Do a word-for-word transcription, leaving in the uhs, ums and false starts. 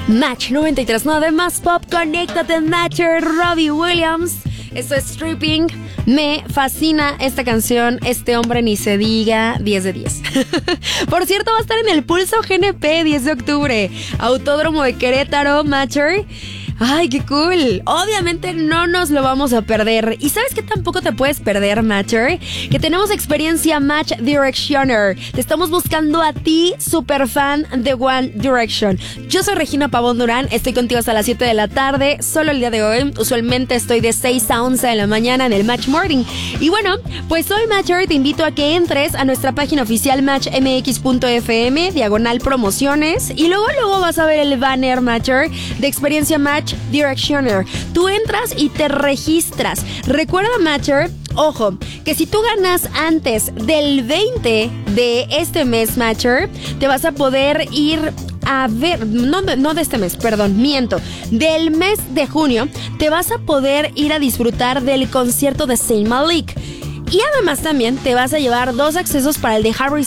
Match noventa y tres punto nueve más pop, conéctate, Matcher, Robbie Williams. Esto es Stripping. Me fascina esta canción. Este hombre ni se diga, diez de diez. Por cierto, va a estar en el Pulso G N P diez de octubre. Autódromo de Querétaro, Matcher. ¡Ay, qué cool! Obviamente no nos lo vamos a perder. ¿Y sabes qué tampoco te puedes perder, Matcher? Que tenemos experiencia Match Directioner. Te estamos buscando a ti, super fan de One Direction. Yo soy Regina Pavón Durán, estoy contigo hasta las siete de la tarde, solo el día de hoy. Usualmente estoy de seis a once de la mañana en el Match Morning. Y bueno, pues hoy, Matcher, te invito a que entres a nuestra página oficial match m x punto f m, diagonal promociones, y luego luego vas a ver el banner, Matcher, de experiencia Match Directioner. Tú entras y te registras. Recuerda, Matcher, ojo, que si tú ganas antes del veinte de este mes, Matcher, te vas a poder ir a ver, no, no de este mes, perdón, miento, del mes de junio, te vas a poder ir a disfrutar del concierto de Zayn Malik. Y además también te vas a llevar dos accesos para el de Harry